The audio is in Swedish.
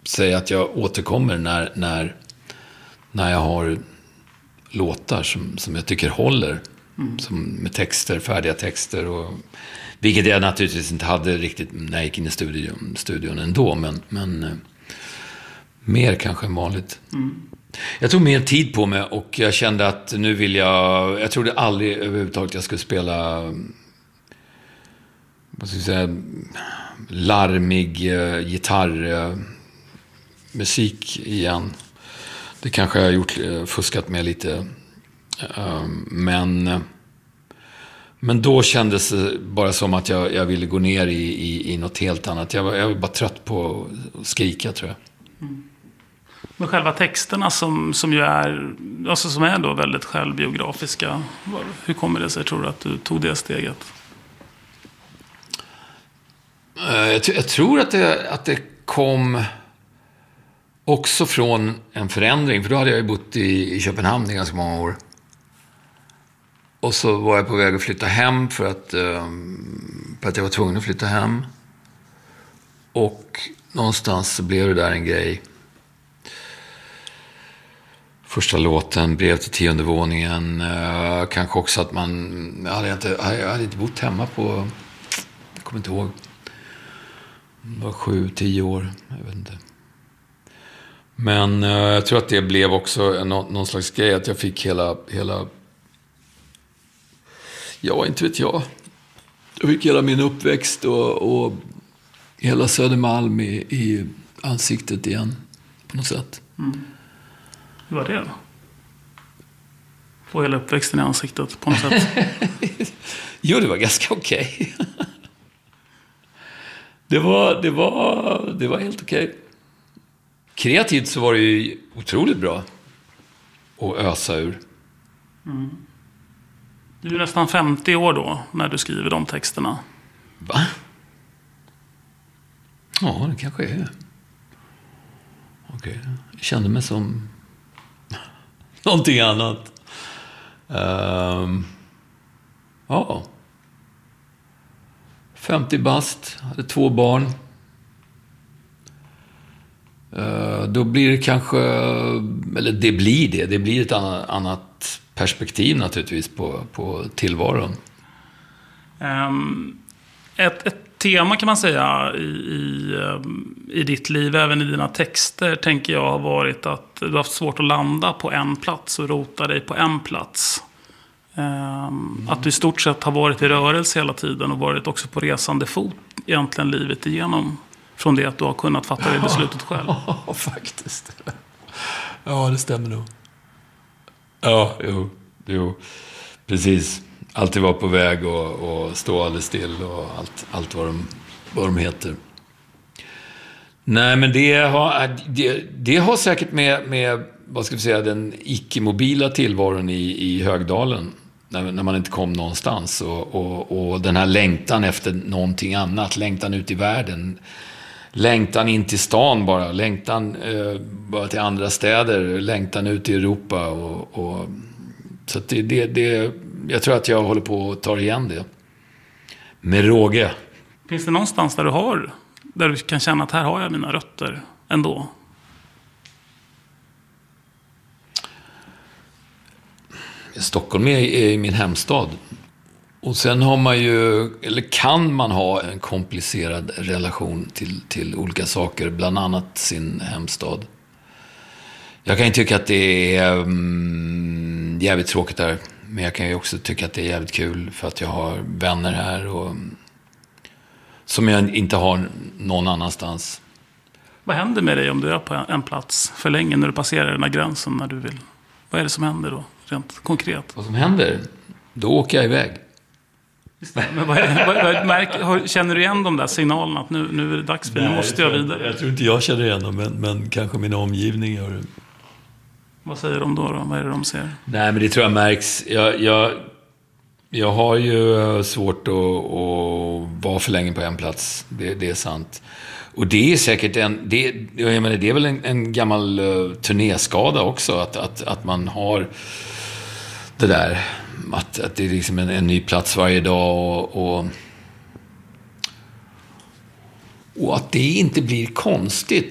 säga att jag återkommer när jag har låtar som jag tycker håller. Som med texter, färdiga texter. Vilket jag naturligtvis inte hade riktigt när jag gick in i studion ändå. Men mer kanske än vanligt. Jag tog mer tid på mig och jag kände att nu vill jag trodde aldrig överhuvudtaget jag skulle spela, vad ska jag säga, larmig gitarrmusik igen. Det kanske jag har gjort, fuskat med lite. Men då kändes det bara som att jag ville gå ner i något helt annat. Jag var bara trött på att skrika, tror jag. Men själva texterna som ju är, alltså som är då väldigt självbiografiska, hur kommer det sig, tror du, att du tog det steget? Jag tror att det kom också från en förändring. För då hade jag ju bott i Köpenhamn i ganska många år. Och så var jag på väg att flytta hem för att jag var tvungen att flytta hem. Och någonstans så blev det där en grej. Första låten, Brev till 10:e våningen. Kanske också att jag hade inte bott hemma på, jag kommer inte ihåg. Det var 7-10 år, jag vet inte. Men jag tror att det blev också någon slags grej, att jag fick hela ja, inte vet jag. Jag fick hela min uppväxt och hela Södermalm i ansiktet igen, på något sätt. Hur var det då? Få hela uppväxten i ansiktet på något sätt? Jo, det var ganska okej. Det var helt okej. Kreativt så var det ju otroligt bra att ösa ur. Du är nästan 50 år då när du skriver de texterna. Va? Ja, det kanske är. Okej. Jag kände mig som någonting annat. Ja. 50 bast, hade 2 barn. Då blir det kanske, eller det blir ett annat perspektiv naturligtvis på tillvaron. Ett tema kan man säga i ditt liv, även i dina texter, tänker jag, har varit att du har haft svårt att landa på en plats och rota dig på en plats. Att du i stort sett har varit i rörelse hela tiden och varit också på resande fot egentligen livet igenom, från det att du har kunnat fatta det beslutet själv. Ja, faktiskt. Ja, det stämmer nog. Ja, jo. Precis. Alltid var på väg och stå alldeles still och allt vad de heter. Nej, men det har säkert med vad ska vi säga, den icke-mobila tillvaron i Högdalen, när man inte kom någonstans, och den här längtan efter någonting annat, längtan ut i världen, längtan in till stan bara, längtan bara till andra städer, längtan ut i Europa och så att det jag tror att jag håller på att ta igen det med råge. Finns det någonstans där du kan känna att här har jag mina rötter ändå? Stockholm är min hemstad. Och sen har man ju, eller kan man ha, en komplicerad relation till olika saker, bland annat sin hemstad. Jag kan ju tycka att det är jävligt tråkigt där, men jag kan ju också tycka att det är jävligt kul för att jag har vänner här och som jag inte har någon annanstans. Vad händer med dig om du är på en plats för länge, när du passerar den här gränsen när du vill? Vad är det som händer då, rent konkret? Vad som händer? Då åker jag iväg. Men känner du igen de där signalerna att nu är det dags för, nu måste jag vidare? Jag tror inte jag känner igen dem, men kanske min omgivning gör det. Vad säger de då? Vad är det de ser? Nej, men det tror jag märks. Jag har ju svårt att vara för länge på en plats. Det är sant. Och det är säkert det är väl en gammal turnéskada också, att man har det där, att det är liksom en ny plats varje dag och att det inte blir konstigt.